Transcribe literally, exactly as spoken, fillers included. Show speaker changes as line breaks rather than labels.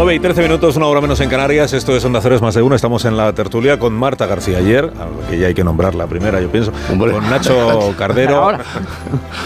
nueve y trece minutos, una hora menos en Canarias. Esto es Onda Cero, es más de uno. Estamos en la tertulia con Marta García Ayer, que ya hay que nombrar la primera, yo pienso. Hombre. Con Nacho Cardero.